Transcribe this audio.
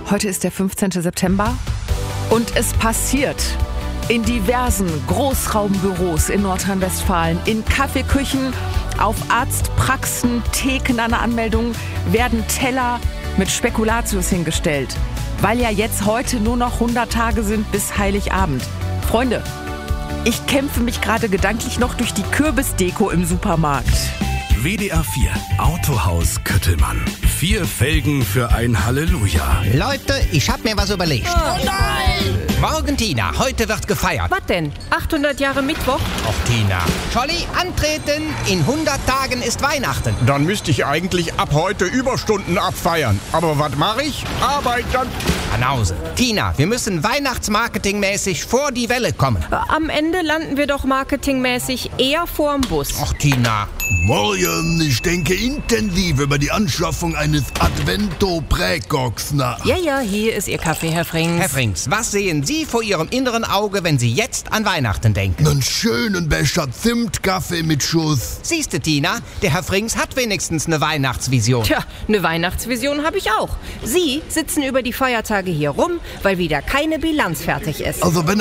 Heute ist der 15. September und es passiert in diversen Großraumbüros in Nordrhein-Westfalen, in Kaffeeküchen, auf Arztpraxen, Theken an der Anmeldung werden Teller mit Spekulatius hingestellt, weil ja jetzt heute nur noch 100 Tage sind bis Heiligabend. Freunde, ich kämpfe mich gerade gedanklich noch durch die Kürbisdeko im Supermarkt. WDR 4 Autohaus Köttelmann. 4 Felgen für ein Halleluja. Leute, ich hab mir was überlegt. Oh nein! Morgen, Tina, heute wird gefeiert. Was denn? 800 Jahre Mittwoch? Och, Tina. Scholli, antreten. In 100 Tagen ist Weihnachten. Dann müsste ich eigentlich ab heute Überstunden abfeiern. Aber was mache ich? Arbeiten. Banause. Tina, wir müssen weihnachtsmarketingmäßig vor die Welle kommen. Am Ende landen wir doch marketingmäßig eher vorm Bus. Och, Tina. Morgen, ich denke intensiv über die Anschaffung eines Advento-Präkoks nach. Ja, hier ist Ihr Kaffee, Herr Frings. Herr Frings, was sehen Sie vor Ihrem inneren Auge, wenn Sie jetzt an Weihnachten denken? Einen schönen Becher Zimtkaffee mit Schuss. Siehste, Tina, der Herr Frings hat wenigstens eine Weihnachtsvision. Tja, eine Weihnachtsvision habe ich auch. Sie sitzen über die Feiertage hier rum, weil wieder keine Bilanz fertig ist. Also wenn